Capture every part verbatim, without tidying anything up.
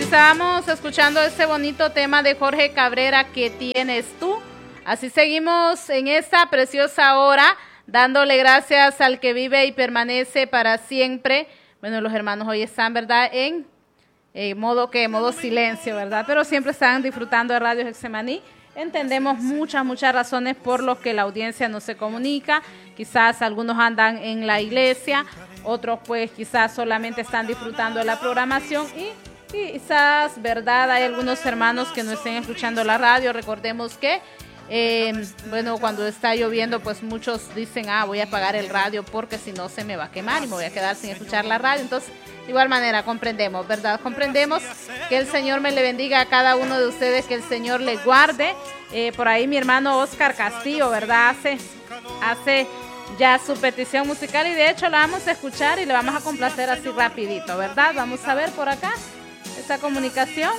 estábamos escuchando ese bonito tema de Jorge Cabrera, ¿qué tienes tú? Así seguimos en esta preciosa hora, dándole gracias al que vive y permanece para siempre. Bueno, los hermanos hoy están, ¿verdad?, en eh, modo que modo silencio, ¿verdad? Pero siempre están disfrutando de Radio Getsemaní. Entendemos muchas, muchas razones por las que la audiencia no se comunica. Quizás algunos andan en la iglesia, otros pues quizás solamente están disfrutando de la programación y quizás, ¿verdad?, hay algunos hermanos que no estén escuchando la radio. Recordemos que, eh, bueno, cuando está lloviendo, pues muchos dicen, ah, voy a apagar el radio porque si no se me va a quemar y me voy a quedar sin escuchar la radio. Entonces, de igual manera, comprendemos, ¿verdad? Comprendemos. Que el Señor me le bendiga a cada uno de ustedes, que el Señor les guarde. Eh, por ahí mi hermano Oscar Castillo, ¿verdad? Hace, hace ya su petición musical y de hecho la vamos a escuchar y le vamos a complacer así rapidito, ¿verdad? Vamos a ver por acá esta comunicación.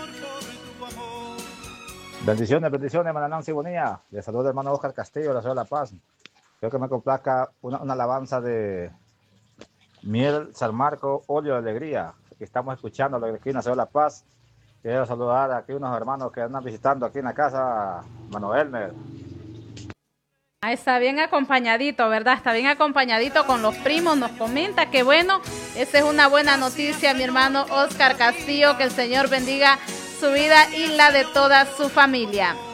Bendiciones, bendiciones, hermana Nancy Bonilla. Le saludo hermano Oscar Castillo, de la ciudad de La Paz. Creo que me complazca una, una alabanza de Miel San Marco, óleo de alegría, que estamos escuchando aquí en la ciudad de La Paz. Quiero saludar aquí unos hermanos que andan visitando aquí en la casa, hermano Elmer. Ah, está bien acompañadito, ¿verdad? Está bien acompañadito con los primos, nos comenta que bueno, esa es una buena noticia, mi hermano Oscar Castillo, que el Señor bendiga su vida y la de toda su familia.